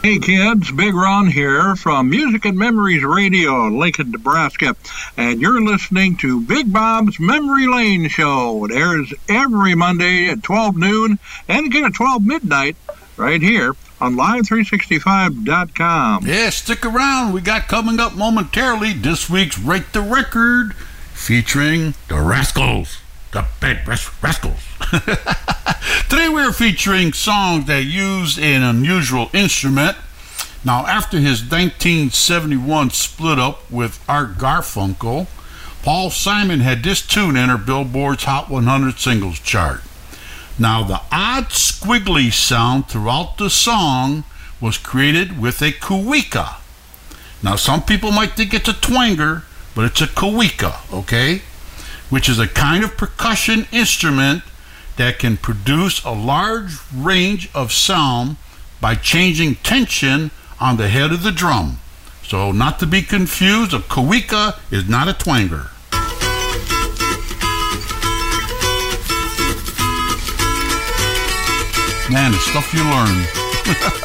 Hey kids, Big Ron here from Music and Memories Radio, Lincoln, Nebraska, and you're listening to Big Bob's Memory Lane Show. It airs every Monday at 12 noon and again at 12 midnight right here on Live365.com. Yeah, stick around. We got coming up momentarily this week's Rate the Record featuring the Rascals. The Bad Rascals. Today we're featuring songs that use an unusual instrument. Now, after his 1971 split up with Art Garfunkel, Paul Simon had this tune enter Billboard's Hot 100 Singles chart. Now, the odd squiggly sound throughout the song was created with a cuica. Now, some people might think it's a twanger, but it's a cuica, okay? Which is a kind of percussion instrument that can produce a large range of sound by changing tension on the head of the drum. So, not to be confused, a cuica is not a twanger. Man, the stuff you learn.